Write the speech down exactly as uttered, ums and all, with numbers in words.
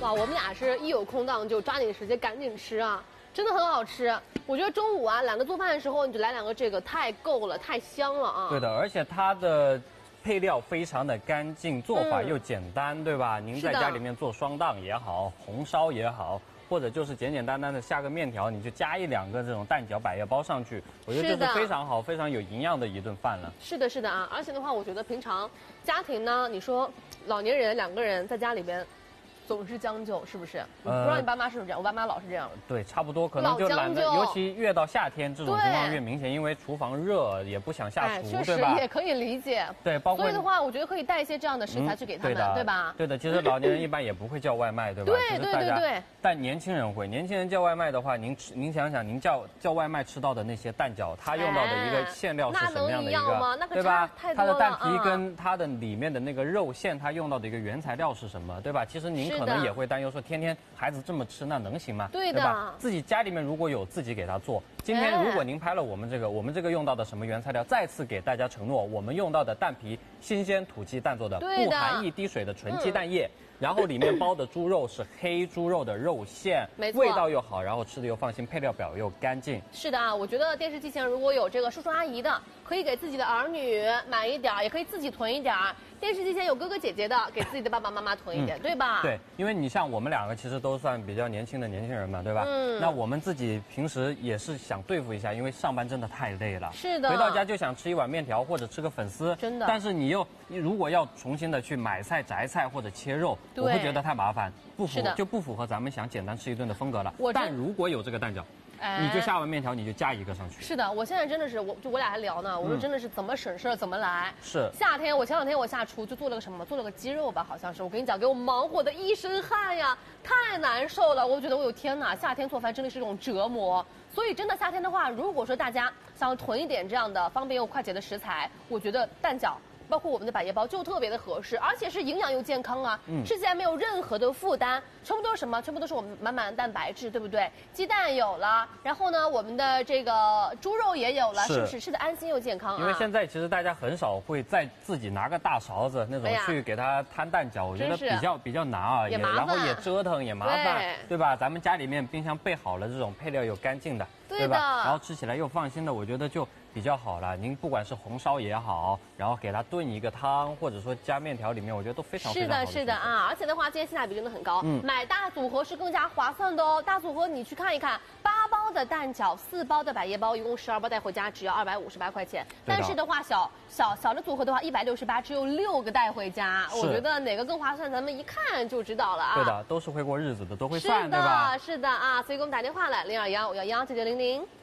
哇，我们俩是一有空档就抓紧时间赶紧吃啊，真的很好吃。我觉得中午啊懒得做饭的时候，你就来两个这个太够了，太香了啊。 对的，而且它的配料非常的干净，做法又简单，嗯、对吧？您在家里面做双档也好，红烧也好。或者就是简简单单的下个面条，你就加一两个这种蛋饺百叶包上去，我觉得这是非常好、非常有营养的一顿饭了。 是的，是的啊，而且的话，我觉得平常家庭呢，你说老年人两个人在家里边。总是将就，是不是？我不知道你爸妈是不是这样，我爸妈老是这样。 对，差不多，可能就懒得，尤其越到夏天，这种情况越明显，因为厨房热，也不想下厨， 哎、 对吧？ 也可以理解。 对，包括所以的话，我觉得可以带一些这样的食材去给他们， 嗯、 对吧？ 对的，其实老年人一般也不会叫外卖，对吧？ 对对对对。 但年轻人会，年轻人叫外卖的话，您吃，您想想，您叫叫外卖吃到的那些蛋饺，它用到的一个馅料是什么样的一个，对吧？它的蛋皮跟它的里面的那个肉馅，它用到的一个原材料是什么，对吧？其实您可能也会担忧说。天天孩子这么吃，那能行吗？ 对的， 对吧？自己家里面如果有，自己给他做。今天如果您拍了我们这个，我们这个用到的什么原材料，再次给大家承诺，我们用到的蛋皮新鲜土鸡蛋做的，不含一滴水的纯鸡蛋液，嗯、然后里面包的猪肉是黑猪肉的肉馅， 没错， 味道又好，然后吃的又放心，配料表又干净。 是的啊，我觉得电视机前如果有这个叔叔阿姨的，可以给自己的儿女买一点，也可以自己囤一点。电视机前有哥哥姐姐的，给自己的爸爸妈妈囤一点，嗯、对吧？ 对，因为你像我们两个其实都算比较年轻的年轻人嘛，对吧？嗯。那我们自己平时也是想对付一下，因为上班真的太累了。 是的。 回到家就想吃一碗面条或者吃个粉丝。 真的。 但是你又你如果要重新的去买菜、择菜或者切肉，我会觉得太麻烦，不符就不符合咱们想简单吃一顿的风格了。但如果有这个蛋饺。你就下碗面条，你就加一个上去。 是的，我现在真的是，我就我俩还聊呢。我说真的是怎么省事儿怎么来。 是。 夏天我前两天我下厨就做了个什么，做了个鸡肉吧，好像是。我跟你讲，给我忙活的一身汗呀，太难受了。我觉得我有天哪，夏天做饭真的是一种折磨。所以真的夏天的话，如果说大家想要囤一点这样的方便又快捷的食材，我觉得蛋饺。包括我们的百叶包就特别的合适，而且是营养又健康啊，嗯、吃起来没有任何的负担，全部都是什么？全部都是我们满满的蛋白质，对不对？鸡蛋有了，然后呢，我们的这个猪肉也有了，是, 是不是吃的安心又健康啊？ 因为现在其实大家很少会再自己拿个大勺子那种去给它摊蛋饺，我觉得比较比较难啊，也然后也折腾也麻烦， 对, 对吧？咱们家里面冰箱备好了这种配料又干净的，对吧？然后吃起来又放心的，我觉得就。比较好了，您不管是红烧也好，然后给它炖一个汤，或者说加面条里面，我觉得都非常非常好。 是的，是的啊，而且的话，今天性价比真的很高，嗯，买大组合是更加划算的哦。大组合你去看一看，八包的蛋饺，四包的百叶包，一共十二包带回家只要二百五十八块钱。但是的话，小小小的组合的话，一百六十八，只有六个带回家。我觉得哪个更划算，咱们一看就知道了啊。 对的，都是会过日子的，都会算，对吧？ 是的，是的啊，所以给我们打电话来零二幺五幺幺九九零零。